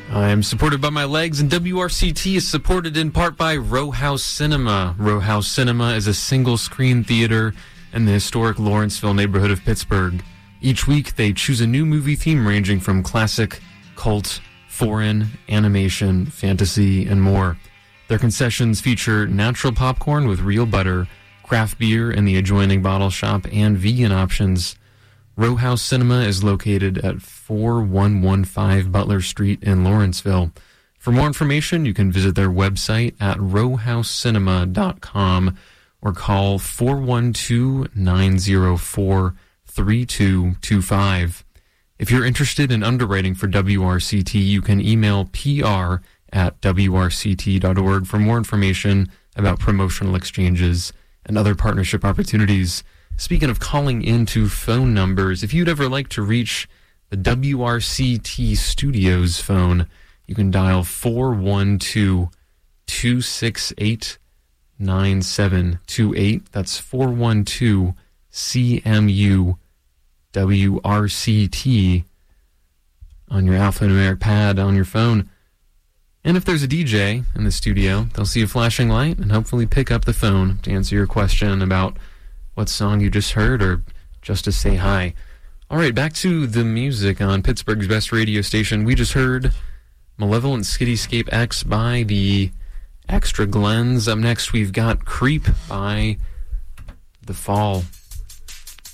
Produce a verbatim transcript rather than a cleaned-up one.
I am supported by my legs, and W R C T is supported in part by Row House Cinema. Row House Cinema is a single-screen theater in the historic Lawrenceville neighborhood of Pittsburgh. Each week, they choose a new movie theme ranging from classic, cult, foreign, animation, fantasy, and more. Their concessions feature natural popcorn with real butter, craft beer in the adjoining bottle shop, and vegan options. Row House Cinema is located at four one one five Butler Street in Lawrenceville. For more information, you can visit their website at row house cinema dot com or call four one two, nine zero four, three two two five. If you're interested in underwriting for W R C T, you can email P R at W R C T dot org for more information about promotional exchanges and other partnership opportunities. Speaking of calling into phone numbers, if you'd ever like to reach the W R C T Studios phone, you can dial four one two, two six eight, nine seven two eight. That's four one two, C M U W R C T on your alphanumeric pad on your phone. And if there's a D J in the studio, they'll see a flashing light and hopefully pick up the phone to answer your question about what song you just heard, or just to say hi. All right, back to the music on Pittsburgh's best radio station. We just heard Malevolent Skityscape X by the Extra Glens. Up next, we've got Creep by The Fall.